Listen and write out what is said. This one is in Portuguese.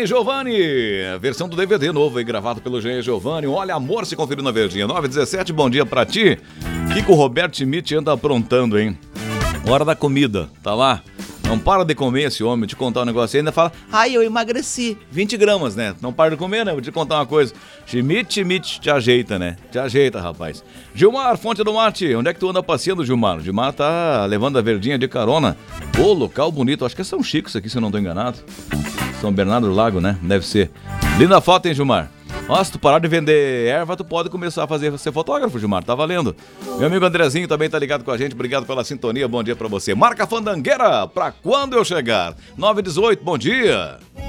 Jean Giovanni, versão do DVD novo aí, gravado pelo Jean Giovanni. Olha, amor, se conferiu na Verdinha. 9h17, bom dia pra ti. O que o Roberto Schmidt anda aprontando, hein? Hora da comida, tá lá? Não para de comer esse homem, te contar um negócio aí, ainda fala, eu emagreci 20 gramas, né? Não para de comer, né? Vou te contar uma coisa. Schmidt, te ajeita, né? Te ajeita, rapaz. Gilmar, Fonte do Mate, onde é que tu anda passeando, Gilmar? Gilmar tá levando a Verdinha de carona. Ô, local bonito, acho que é São Chico isso aqui, se eu não tô enganado. São Bernardo do Lago, né? Deve ser. Linda foto, hein, Gilmar? Nossa, se tu parar de vender erva, tu pode começar a ser fotógrafo, Gilmar, tá valendo. Meu amigo Andrezinho também tá ligado com a gente, obrigado pela sintonia, bom dia pra você. Marca Fandangueira, pra quando eu chegar? 9h18, bom dia.